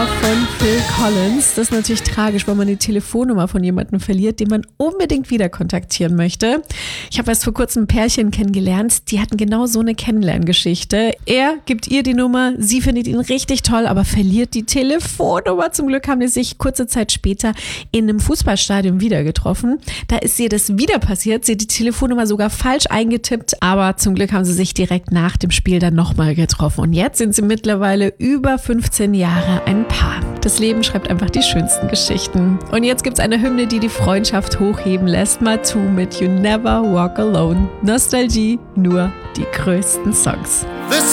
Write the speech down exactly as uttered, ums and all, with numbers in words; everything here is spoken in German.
Nummer von Phil Collins. Das ist natürlich tragisch, weil man die Telefonnummer von jemandem verliert, den man unbedingt wieder kontaktieren möchte. Ich habe erst vor kurzem ein Pärchen kennengelernt, die hatten genau so eine Kennenlerngeschichte. Er gibt ihr die Nummer, sie findet ihn richtig toll, aber verliert die Telefonnummer. Zum Glück haben die sich kurze Zeit später in einem Fußballstadion wieder getroffen. Da ist ihr das wieder passiert. Sie hat die Telefonnummer sogar falsch eingetippt, aber zum Glück haben sie sich direkt nach dem Spiel dann nochmal getroffen. Und jetzt sind sie mittlerweile über fünfzehn Jahre ein Paar. Das Leben schreibt einfach die schönsten Geschichten. Und jetzt gibt's eine Hymne, die die Freundschaft hochheben lässt. Matu mit You Never Walk Alone. Nostalgie, nur die größten Songs. This